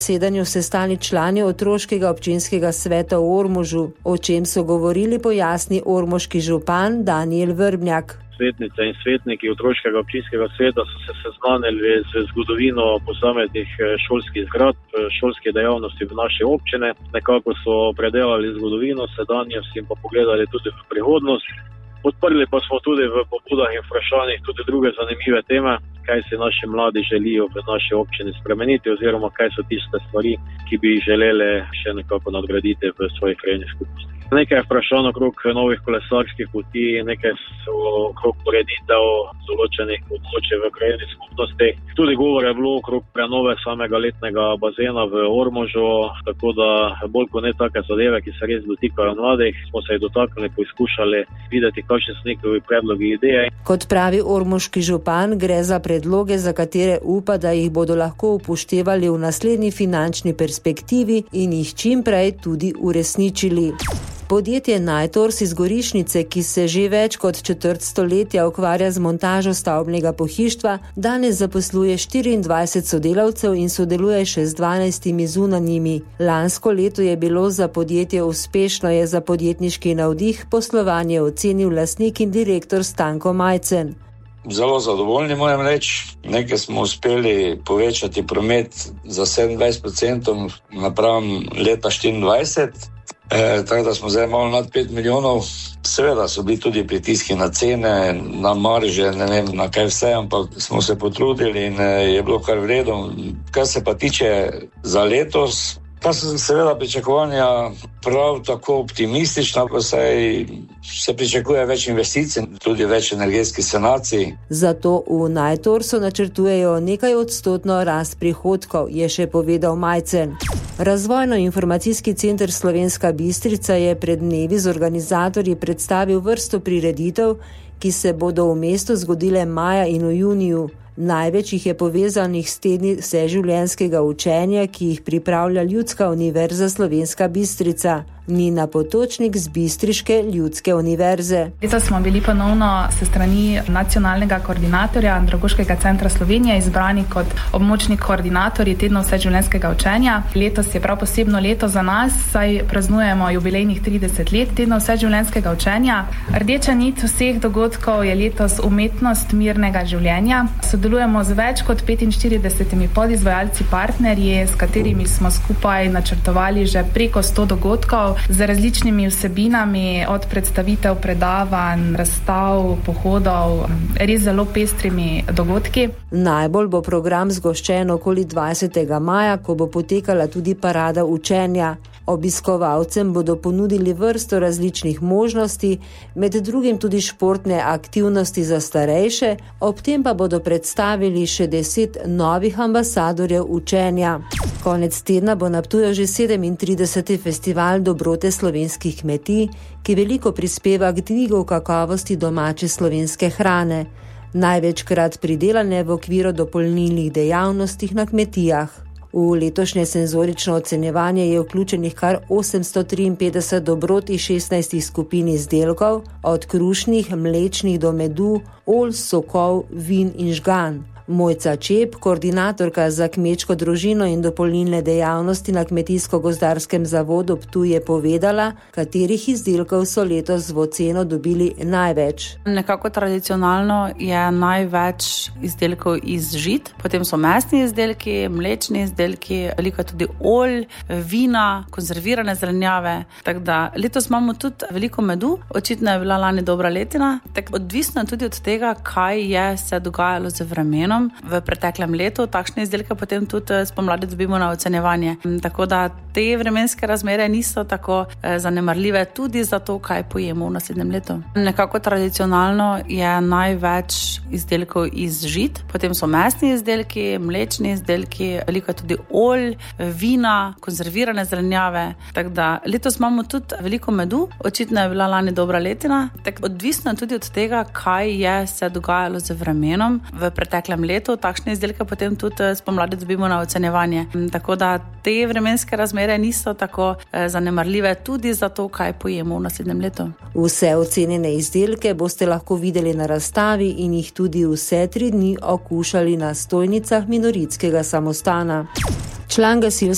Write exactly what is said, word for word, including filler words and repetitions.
zasedanju sestali člani otroškega občinskega sveta v Ormožu. O čem so govorili, pojasni ormoški župan Danijel Vrbnjak. Svetnice in svetniki otroškega občinskega sveta so se seznanili z zgodovino posameznih šolskih zgradb, šolske dejavnosti v naše občine. Nekako so predelali zgodovino, sedanjost in pa pogledali tudi v prihodnost. Podprli pa smo tudi v pobudah in vprašanjih tudi druge zanimive teme, kaj si naši mladi želijo v naši občini spremeniti oziroma kaj so tiste stvari, ki bi jih želeli še nekako nadgraditi v svojih krajevnih skupnostih. Nekaj je vprašanj okrog novih kolesarskih poti, nekaj so okrog ureditev določenih področij v krajevnih skupnostih. Tudi govor je bilo okrog prenove samega letnega bazena v Ormožu, tako da bolj kot ne take zadeve, ki se res dotikajo mladih, smo se jih dotaknili, poizkušali videti, kakšni so njihovi predlogi, ideje. Kot pravi ormoški župan, gre za predloge, za katere upa, da jih bodo lahko upoštevali v naslednji finančni perspektivi in jih čim prej tudi uresničili. Podjetje Najtors iz Gorišnice, ki se že več kot četrt stoletja ukvarja z montažo stavbnega pohištva, danes zaposluje štiriindvajset sodelavcev in sodeluje še z dvanajstimi zunanjimi. Lansko leto je bilo za podjetje uspešno, je za podjetniški navdih poslovanje ocenil lastnik in direktor Stanko Majcen. Zelo zadovoljni, moram reči. Nekaj smo uspeli povečati promet za sedemindvajset procentov napram leta štiriindvajset. E, tako da smo zdaj malo nad pet milijonov. Seveda so bili tudi pritiski na cene, na marže, ne vem na kaj vse, ampak smo se potrudili in je bilo kar v redu. Kar se pa tiče za letos, pa so seveda pričakovanja prav tako optimistična, pa saj se pričakuje več investicij, tudi več energetskih sanacij. Zato v Najtorsu načrtujejo nekaj odstotno rast prihodkov, je še povedal Majcen. Razvojno-informacijski center Slovenska Bistrica je pred dnevi z organizatorji predstavil vrsto prireditev, ki se bodo v mestu zgodile maja in v juniju. Največ jih je povezanih s tedni vseživljenjskega učenja, ki jih pripravlja Ljudska univerza Slovenska Bistrica. Nina Potočnik z Bistriške ljudske univerze. Letos smo bili ponovno se strani nacionalnega koordinatorja Andragoškega centra Slovenije izbrani kot območni koordinatorji tedna vseživljenjskega učenja. Letos je prav posebno leto za nas, saj praznujemo jubilejnih trideset let tedna vseživljenjskega učenja. Rdeča nit vseh dogodkov je letos umetnost mirnega življenja. Sodelujemo z več kot petinštiridesetimi podizvajalci partnerji, s katerimi smo skupaj načrtovali že preko sto dogodkov z različnimi vsebinami, od predstavitev, predavanj, razstav, pohodov, res zelo pestrimi dogodki. Najbolj bo program zgoščen okoli dvajsetega maja, ko bo potekala tudi parada učenja. Obiskovalcem bodo ponudili vrsto različnih možnosti, med drugim tudi športne aktivnosti za starejše, ob tem pa bodo predstavili še deset novih ambasadorjev učenja. Konec tedna bo na Ptuju že sedemintrideseti festival dobrote slovenskih kmetij, ki veliko prispeva k dvigu kakovosti domače slovenske hrane, največkrat pridelane v okviru dopolnilnih dejavnostih na kmetijah. V letošnje senzorično ocenjevanje je vključenih kar osemsto triinpetdeset dobrot iz šestnajstih skupin izdelkov, od krušnih, mlečnih do medu, olj, sokov, vin in žgan. Mojca Čep, koordinatorka za kmečko družino in dopolnilne dejavnosti na Kmetijsko-gozdarskem zavodu Ptuj, je povedala, katerih izdelkov so letos v oceno dobili največ. Nekako tradicionalno je največ izdelkov iz žit, potem so mesni izdelki, mlečni izdelki, veliko tudi olj, vina, konzervirane zelenjave. Tako da letos imamo tudi veliko medu, očitno je bila lani dobra letina. Tak odvisno tudi od tega, kaj je se dogajalo z vremenom v preteklem letu. Takšne izdelke potem tudi spomladi dobimo na ocenjevanje. Tako da te vremenske razmere niso tako zanemarljive tudi za to, kaj pojemo v naslednjem letu. Nekako tradicionalno je največ izdelkov iz žit, potem so mesni izdelki, mlečni izdelki, veliko tudi olj, vina, konzervirane zelenjave. Tako da letos imamo tudi veliko medu, očitno je bila lani dobra letina. Tak odvisno tudi od tega, kaj je se dogajalo z vremenom v preteklem letu. Takšne izdelke potem tudi spomladi dobimo na ocenjevanje. Tako da te vremenske razmere niso tako zanemarljive tudi za to, kaj pojemo v naslednjem letu. Vse ocenjene izdelke boste lahko videli na razstavi in jih tudi vse tri dni okušali na stojnicah Minoritskega samostana. Član gasilske